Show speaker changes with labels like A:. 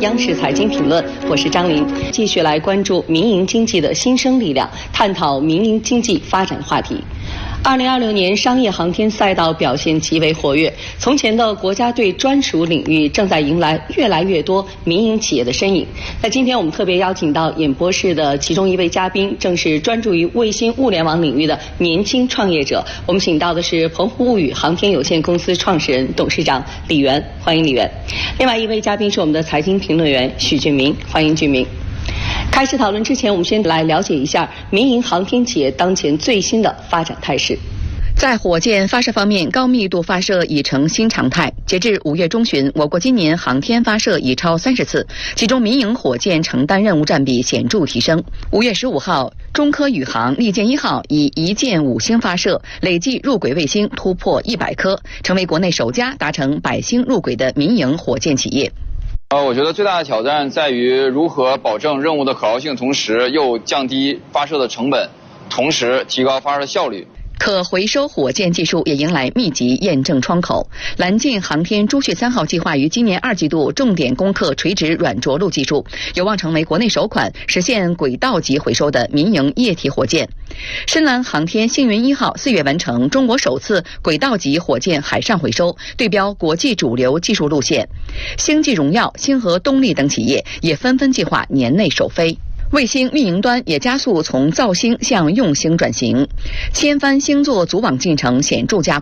A: 央视财经评论，我是张琳，继续来关注民营经济的新生力量，探讨民营经济发展话题。2026年商业航天赛道表现极为活跃，从前的国家队专属领域正在迎来越来越多民营企业的身影。那今天我们特别邀请到演播室的其中一位嘉宾，正是专注于卫星物联网领域的年轻创业者。我们请到的是澎湖物语航天有限公司创始人、董事长李源，欢迎李源。另外一位嘉宾是我们的财经评论员许俊明，欢迎俊明。开始讨论之前，我们先来了解一下民营航天企业当前最新的发展态势。
B: 在火箭发射方面，高密度发射已成新常态。截至5月中旬，我国今年航天发射已超30次，其中民营火箭承担任务占比显著提升。5月15号，中科宇航利剑1号以1箭5星发射，累计入轨卫星突破100颗，成为国内首家达成100星入轨的民营火箭企业。
C: 我觉得最大的挑战在于如何保证任务的可靠性，同时又降低发射的成本，同时提高发射的效率。
B: 可回收火箭技术也迎来密集验证窗口。蓝箭航天朱雀3号计划于今年2季度重点攻克垂直软着陆技术，有望成为国内首款实现轨道级回收的民营液体火箭。深蓝航天星云1号4月完成中国首次轨道级火箭海上回收，对标国际主流技术路线。星际荣耀、星河动力等企业也纷纷计划年内首飞。卫星运营端也加速从造星向用星转型，千帆星座组网进程显著加快。